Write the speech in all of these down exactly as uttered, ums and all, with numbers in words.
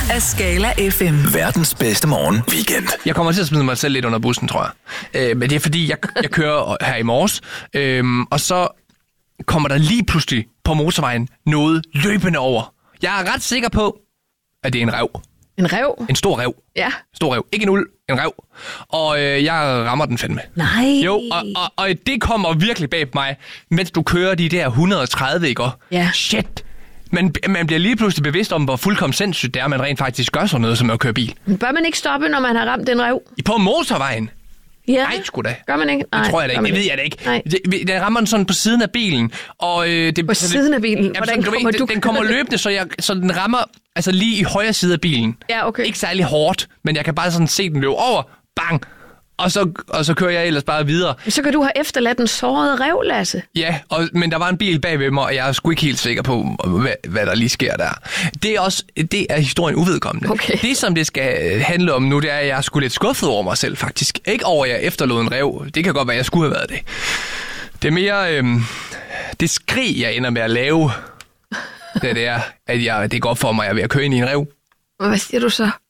af Skala F M. Verdens bedste morgen weekend. Jeg kommer til at smide mig selv lidt under bussen, tror jeg. Øh, men det er fordi, jeg, jeg kører her i morges, øh, og så kommer der lige pludselig på motorvejen noget løbende over. Jeg er ret sikker på, at det er en ræv. En ræv? En stor ræv. Ja. Stor ræv. Ikke en uld, en ræv. Og øh, jeg rammer den fandme. Nej. Jo, og, og, og det kommer virkelig bag på mig, mens du kører de der et hundrede og tredive, ikke? Ja. Shit. Man, man bliver lige pludselig bevidst om, hvor fuldkommen sindssygt det er, man rent faktisk gør sådan noget, som at køre bil. Men bør man ikke stoppe, når man har ramt den ræv? På motorvejen? Ja. Nej, sgu da. Gør man ikke? Nej, det tror jeg da ikke. Det ved ikke. jeg da ikke. Nej. Det, den rammer den sådan på siden af bilen. Og, øh, det, På siden af bilen? Ja, Hvordan sådan, kommer du? du? Den kommer løbende, så, jeg, så den rammer altså lige i højre side af bilen. Ja, okay. Ikke særlig hårdt, men jeg kan bare sådan se den løbe over. Bang! Og så, og så kører jeg ellers bare videre. Så kan du have efterladt den sårede ræv, Lasse. Ja, og, men der var en bil bag ved mig, og jeg er sgu ikke helt sikker på, hvad, hvad der lige sker der. Det er også, det er historien uvedkommende. Okay. Det, som det skal handle om nu, det er, at jeg er sgu lidt skuffet over mig selv, faktisk. Ikke over, at jeg efterlod en ræv. Det kan godt være, at jeg skulle have været det. Det er mere øhm, det skrig, jeg ender med at lave, det, det er, at jeg, det går for mig, at jeg er ved at køre ind i en ræv. Hvad siger du så?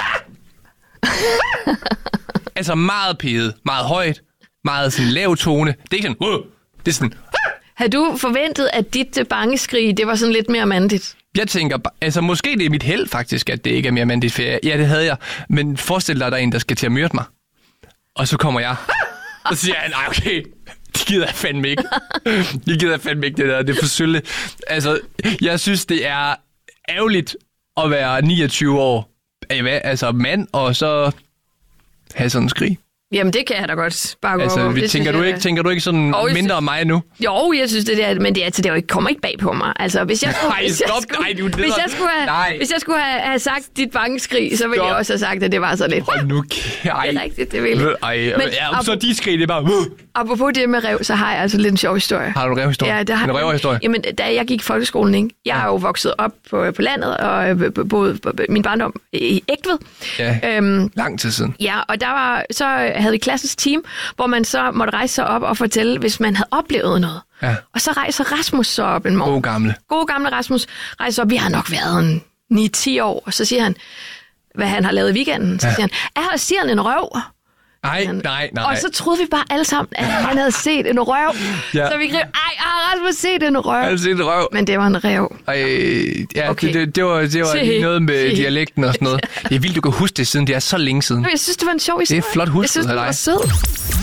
Altså meget pædet, meget højt, meget sådan lav tone. Det er ikke sådan, uh, det er sådan... Havde du forventet, at dit bangeskrig, det var sådan lidt mere mandigt? Jeg tænker, altså måske det er mit held faktisk, at det ikke er mere mandigt, for jeg, ja, det havde jeg. Men forestil dig, at der er en, der skal til at myrde mig. Og så kommer jeg, og så siger jeg, nej okay, det gider jeg fandme ikke. Det gider jeg fandme ikke, det der, det er for sølle. Altså, jeg synes, det er ærgerligt at være niogtyve år, altså mand, og så have sådan en skrig. Jamen, det kan jeg da godt bare gå altså, over. Vi, Det tænker, du jeg, ikke, tænker du ikke sådan oh, mindre synes... om mig nu? Jo, jeg synes det der, men det, altså, det er jo ikke, kommer ikke bag på mig. Altså, hvis jeg skulle, Nej, hvis jeg stop. skulle, Nej, du, hvis jeg skulle, have, Nej. hvis jeg skulle have, have sagt dit bangeskrig, så ville Stop. jeg også have sagt, at det var så lidt. Hold nu, ej. Det er rigtigt, det ville jeg. Ej, Men, ja, så de skrig, det er bare... Uh. Apropos det med ræv, så har jeg altså lidt en sjov historie. Har du en revhistorie? Ja, det har en revhistorie? Jamen, da jeg gik i folkeskolen, ikke? Jeg er jo vokset op på, på landet, og boede min barndom i Egtved. Ja, øhm, lang tid siden. Ja, og der var, så havde vi klassens team, hvor man så måtte rejse sig op og fortælle, hvis man havde oplevet noget. Ja. Og så rejser Rasmus så op en morgen. God gamle. God gamle Rasmus rejser op. Vi har nok været en ni ti år. Og så siger han, hvad han har lavet i weekenden. Så ja. siger han, er her siger han en røv? Nej, nej, nej. Og så troede vi bare alle sammen, at han havde set en røv. Ja. Så vi greb, ej, har Rasmus set en røv? Jeg har set en røv. Men det var en ræv. Ej, ja, Okay. det, det, det var, det var Se. lige noget med Se. dialekten og sådan noget. Det er vildt, du kan huske det siden. Det er så længe siden. Jeg synes, det var en sjov historie. Det er flot husket Jeg synes, af det dig. var sød.